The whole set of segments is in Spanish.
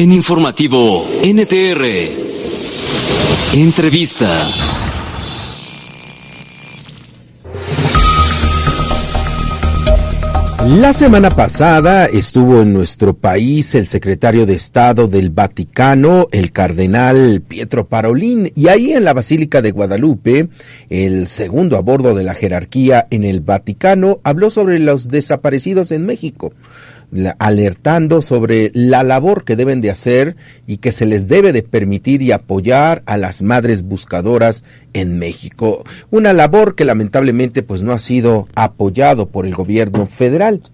En Informativo NTR. Entrevista. La semana pasada estuvo en nuestro país el secretario de Estado del Vaticano, el cardenal Pietro Parolin, y ahí en la Basílica de Guadalupe, el segundo a bordo de la jerarquía en el Vaticano, habló sobre los desaparecidos en México, alertando sobre la labor que deben de hacer y que se les debe de permitir y apoyar a las madres buscadoras en México. Una labor que lamentablemente pues no ha sido apoyado por el gobierno federal.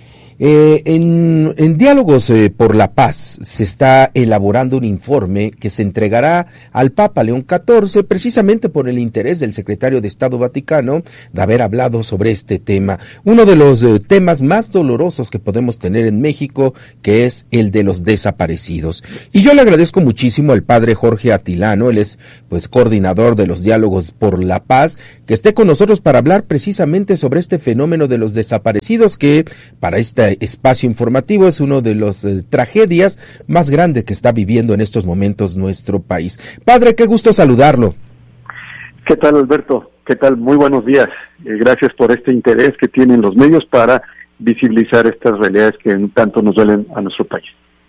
En Diálogos por la Paz se está elaborando un informe que se entregará al Papa León XIV precisamente por el interés del secretario de Estado Vaticano de haber hablado sobre este tema. Uno de los temas más dolorosos que podemos tener en México, que es el de los desaparecidos. Y yo le agradezco muchísimo al padre Jorge Atilano, él es pues coordinador de los Diálogos por la Paz, que esté con nosotros para hablar precisamente sobre este fenómeno de los desaparecidos, que para este espacio informativo es uno de las tragedias más grandes que está viviendo en estos momentos nuestro país. Padre, qué gusto saludarlo. ¿Qué tal, Alberto? ¿Qué tal? Muy buenos días. Gracias por este interés que tienen los medios para visibilizar estas realidades que tanto nos duelen a nuestro país.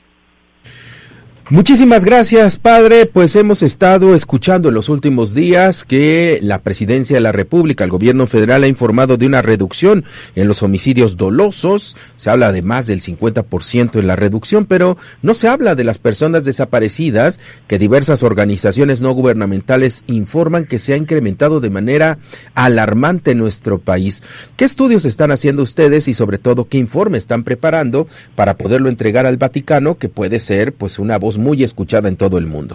Muchísimas gracias, padre. Pues hemos estado escuchando en los últimos días que la Presidencia de la República, el gobierno federal, ha informado de una reducción en los homicidios dolosos. Se habla de más del 50% en la reducción, pero no se habla de las personas desaparecidas, que diversas organizaciones no gubernamentales informan que se ha incrementado de manera alarmante en nuestro país. ¿Qué estudios están haciendo ustedes y sobre todo qué informe están preparando para poderlo entregar al Vaticano, que puede ser pues una voz muy escuchada en todo el mundo?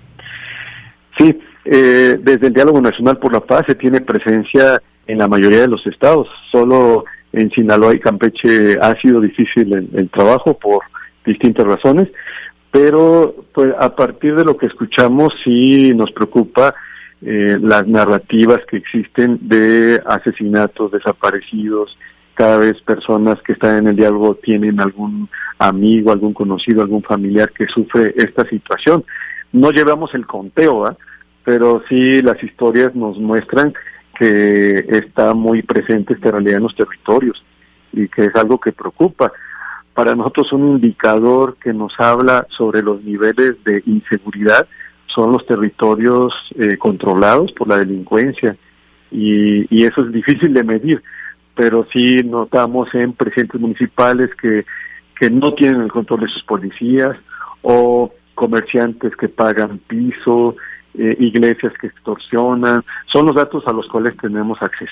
Sí, desde el Diálogo Nacional por la Paz se tiene presencia en la mayoría de los estados. Solo en Sinaloa y Campeche ha sido difícil el trabajo por distintas razones, pero pues a partir de lo que escuchamos sí nos preocupa las narrativas que existen de asesinatos, desaparecidos. Cada vez personas que están en el diálogo tienen algún amigo, algún conocido, algún familiar que sufre esta situación. No llevamos el conteo, ¿eh? Pero sí las historias nos muestran que está muy presente esta realidad en los territorios y que es algo que preocupa. Para nosotros un indicador que nos habla sobre los niveles de inseguridad son los territorios controlados por la delincuencia y eso es difícil de medir, pero sí notamos en presidentes municipales que no tienen el control de sus policías, o comerciantes que pagan piso, iglesias que extorsionan. Son los datos a los cuales tenemos acceso.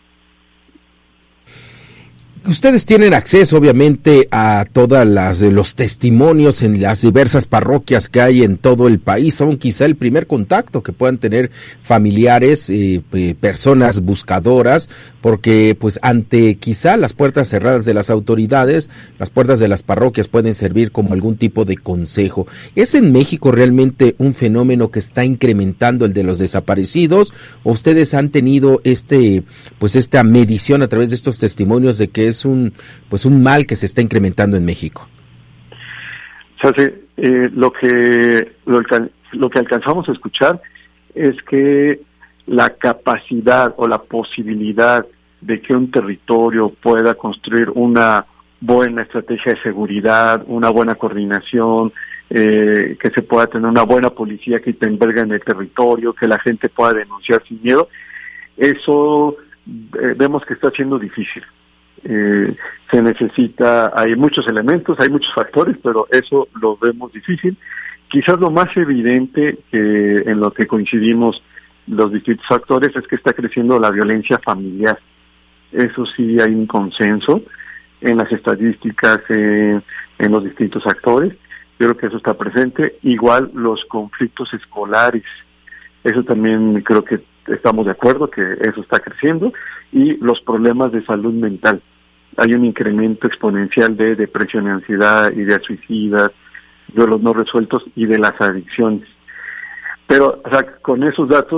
Ustedes tienen acceso, obviamente, a todas los testimonios en las diversas parroquias que hay en todo el país. Son quizá el primer contacto que puedan tener familiares, personas buscadoras, porque pues ante quizá las puertas cerradas de las autoridades, las puertas de las parroquias pueden servir como algún tipo de consejo. ¿Es en México realmente un fenómeno que está incrementando el de los desaparecidos, o ustedes han tenido esta medición a través de estos testimonios de que es un mal que se está incrementando en México? O sea, lo que alcanzamos a escuchar es que la capacidad o la posibilidad de que un territorio pueda construir una buena estrategia de seguridad, una buena coordinación, que se pueda tener una buena policía que te enverga en el territorio, que la gente pueda denunciar sin miedo, eso vemos que está siendo difícil. Se necesita, hay muchos elementos, hay muchos factores, pero eso lo vemos difícil. Quizás lo más evidente en lo que coincidimos los distintos factores es que está creciendo la violencia familiar. Eso sí hay un consenso en las estadísticas, en los distintos actores. Yo creo que eso está presente. Igual los conflictos escolares, eso también creo que estamos de acuerdo que eso está creciendo, y los problemas de salud mental. Hay un incremento exponencial de depresión y ansiedad, ideas suicidas, duelos no resueltos y de las adicciones. Pero, o sea, con esos datos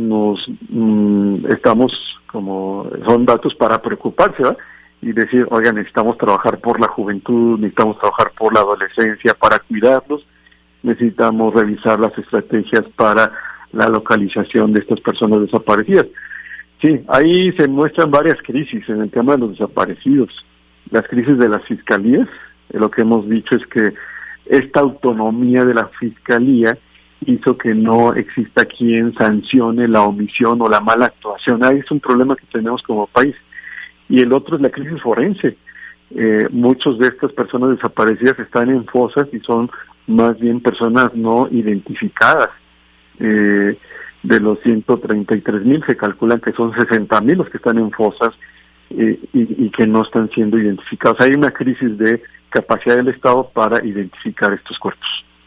estamos son datos para preocuparse, ¿verdad? Y decir, oigan, necesitamos trabajar por la juventud, necesitamos trabajar por la adolescencia para cuidarlos necesitamos revisar las estrategias para la localización de estas personas desaparecidas. Sí, ahí se muestran varias crisis en el tema de los desaparecidos. Las crisis de las fiscalías, lo que hemos dicho es que esta autonomía de la fiscalía hizo que no exista quien sancione la omisión o la mala actuación. Ahí es un problema que tenemos como país. Y el otro es la crisis forense. Muchos de estas personas desaparecidas están en fosas y son más bien personas no identificadas. De los 133,000 se calculan que son 60,000 los que están en fosas y que no están siendo identificados. Hay una crisis de capacidad del Estado para identificar estos cuerpos.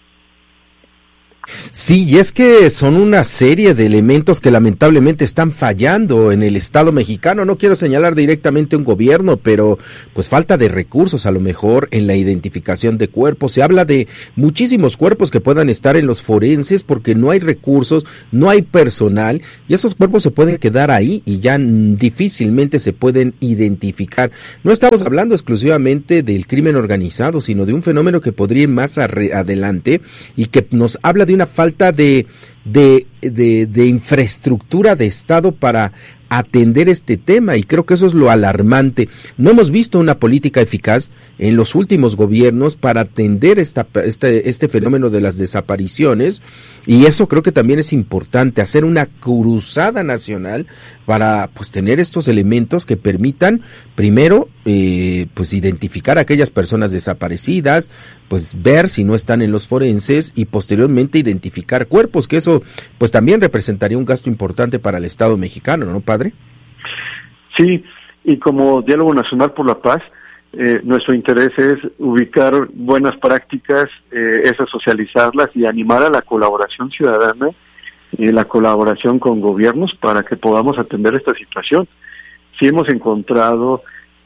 Sí, y es que son una serie de elementos que lamentablemente están fallando en el Estado mexicano. No quiero señalar directamente un gobierno, pero pues falta de recursos a lo mejor en la identificación de cuerpos. Se habla de muchísimos cuerpos que puedan estar en los forenses porque no hay recursos, no hay personal y esos cuerpos se pueden quedar ahí y ya difícilmente se pueden identificar. No estamos hablando exclusivamente del crimen organizado, sino de un fenómeno que podría ir más adelante y que nos habla de una falta de infraestructura de Estado para atender este tema, y creo que eso es lo alarmante. No hemos visto una política eficaz en los últimos gobiernos para atender este fenómeno de las desapariciones, y eso creo que también es importante, hacer una cruzada nacional para pues tener estos elementos que permitan primero pues identificar a aquellas personas desaparecidas, pues ver si no están en los forenses y posteriormente identificar cuerpos, que eso pues también representaría un gasto importante para el Estado mexicano, ¿no, padre? Sí, y como Diálogo Nacional por la Paz, nuestro interés es ubicar buenas prácticas, esas socializarlas y animar a la colaboración ciudadana y la colaboración con gobiernos para que podamos atender esta situación. Sí hemos encontrado,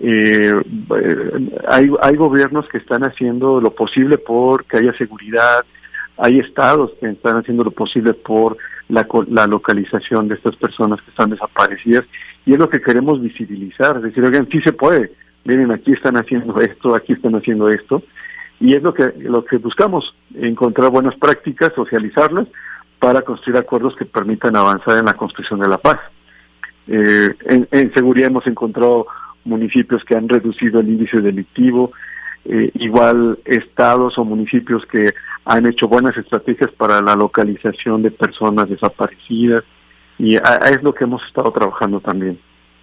hay gobiernos que están haciendo lo posible por que haya seguridad, hay estados que están haciendo lo posible por la localización de estas personas que están desaparecidas, y es lo que queremos visibilizar, decir, oigan, sí se puede, miren, aquí están haciendo esto, y es lo que buscamos, encontrar buenas prácticas, socializarlas, para construir acuerdos que permitan avanzar en la construcción de la paz. En seguridad hemos encontrado municipios que han reducido el índice delictivo, igual estados o municipios que han hecho buenas estrategias para la localización de personas desaparecidas, y es lo que hemos estado trabajando también.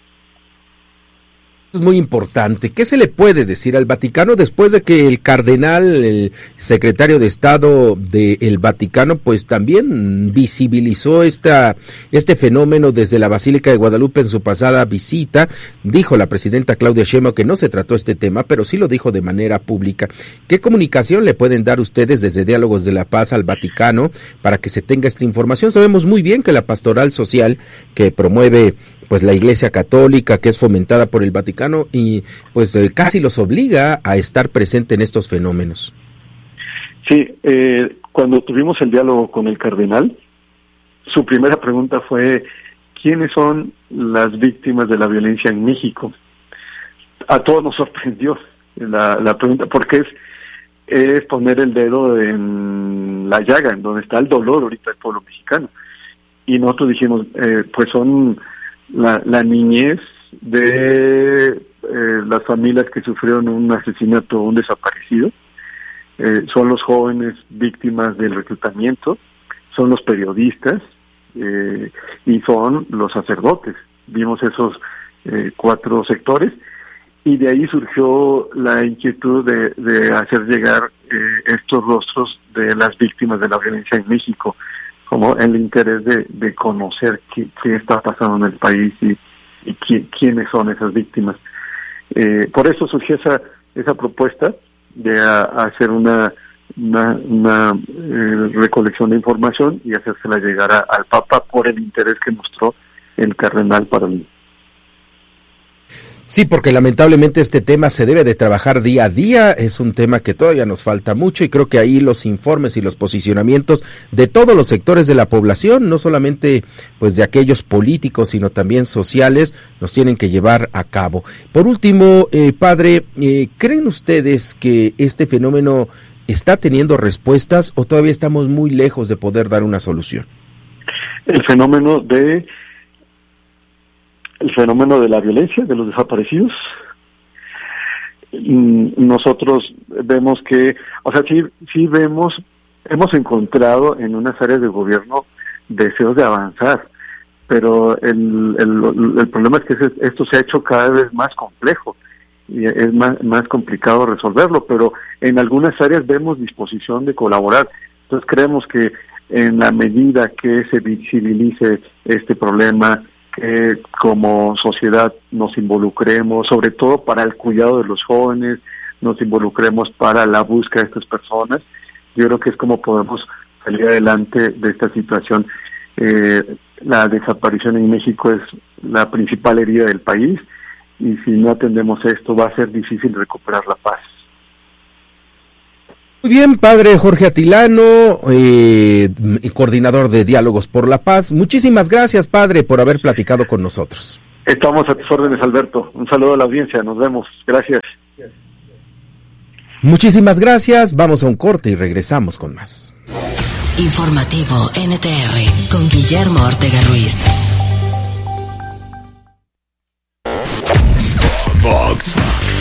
Es muy importante. ¿Qué se le puede decir al Vaticano después de que el cardenal, el secretario de Estado del Vaticano, pues también visibilizó este fenómeno desde la Basílica de Guadalupe en su pasada visita? Dijo la presidenta Claudia Sheinbaum que no se trató este tema, pero sí lo dijo de manera pública. ¿Qué comunicación le pueden dar ustedes desde Diálogos de la Paz al Vaticano para que se tenga esta información? Sabemos muy bien que la pastoral social que promueve pues la Iglesia Católica, que es fomentada por el Vaticano, y pues casi los obliga a estar presente en estos fenómenos. Sí, cuando tuvimos el diálogo con el cardenal, su primera pregunta fue, ¿quiénes son las víctimas de la violencia en México? A todos nos sorprendió la pregunta, porque es poner el dedo en la llaga, en donde está el dolor ahorita del pueblo mexicano. Y nosotros dijimos, pues son la niñez de las familias que sufrieron un asesinato o un desaparecido, son los jóvenes víctimas del reclutamiento, son los periodistas y son los sacerdotes. Vimos esos 4 sectores, y de ahí surgió la inquietud de hacer llegar estos rostros de las víctimas de la violencia en México, como el interés de conocer qué está pasando en el país y quiénes son esas víctimas. Por eso surgió esa propuesta de hacer una recolección de información y hacérsela llegar al Papa por el interés que mostró el cardenal para mí. Sí, porque lamentablemente este tema se debe de trabajar día a día, es un tema que todavía nos falta mucho y creo que ahí los informes y los posicionamientos de todos los sectores de la población, no solamente pues de aquellos políticos, sino también sociales, nos tienen que llevar a cabo. Por último, padre, ¿creen ustedes que este fenómeno está teniendo respuestas o todavía estamos muy lejos de poder dar una solución? El fenómeno de la violencia, de los desaparecidos, nosotros vemos que, sí vemos, hemos encontrado en unas áreas de gobierno deseos de avanzar, pero el problema es que esto se ha hecho cada vez más complejo y es más complicado resolverlo, pero en algunas áreas vemos disposición de colaborar. Entonces creemos que en la medida que se visibilice este problema, que como sociedad nos involucremos, sobre todo para el cuidado de los jóvenes, nos involucremos para la búsqueda de estas personas, yo creo que es como podemos salir adelante de esta situación. La desaparición en México es la principal herida del país y si no atendemos esto va a ser difícil recuperar la paz. Muy bien, padre Jorge Atilano, coordinador de Diálogos por la Paz. Muchísimas gracias, padre, por haber platicado con nosotros. Estamos a tus órdenes, Alberto. Un saludo a la audiencia, nos vemos. Gracias. Muchísimas gracias, vamos a un corte y regresamos con más. Informativo NTR con Guillermo Ortega Ruiz. Vox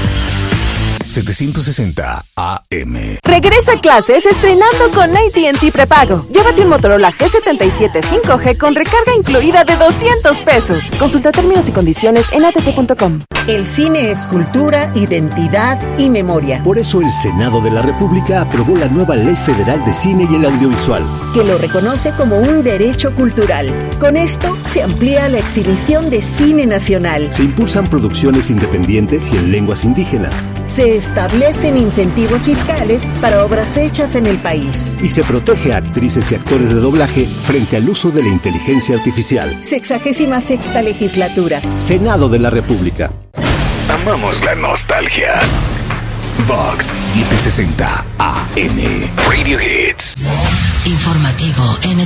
760 AM. Regresa a clases estrenando con AT&T Prepago. Llévate un Motorola G77 5G con recarga incluida de $200. Consulta términos y condiciones en att.com. El cine es cultura, identidad y memoria. Por eso el Senado de la República aprobó la nueva Ley Federal de Cine y el Audiovisual, que lo reconoce como un derecho cultural. Con esto se amplía la exhibición de cine nacional. Se impulsan producciones independientes y en lenguas indígenas. Se establecen incentivos fiscales para obras hechas en el país. Y se protege a actrices y actores de doblaje frente al uso de la inteligencia artificial. 66ª legislatura. Senado de la República. Amamos la nostalgia. Vox 760 AM. Radio Hits. Informativo NTR.